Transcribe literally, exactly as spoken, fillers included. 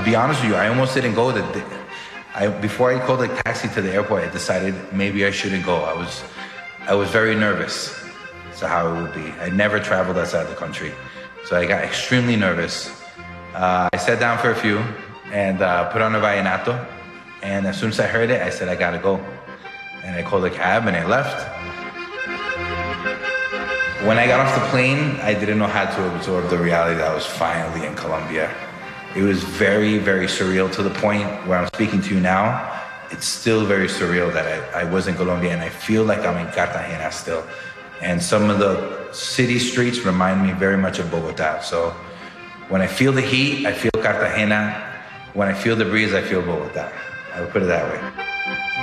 be honest with you, I almost didn't go. The, I before I called a taxi to the airport, I decided maybe I shouldn't go. I was, I was very nervous to how it would be. I never traveled outside the country, so I got extremely nervous. Uh, I sat down for a few and uh, put on a vallenato, and as soon as I heard it, I said I gotta go, and I called a cab and I left. When I got off the plane, I didn't know how to absorb the reality that I was finally in Colombia. It was very, very surreal, to the point where I'm speaking to you now. It's still very surreal that I, I was in Colombia, and I feel like I'm in Cartagena still. And some of the city streets remind me very much of Bogota. So when I feel the heat, I feel Cartagena. When I feel the breeze, I feel Bogota. I would put it that way.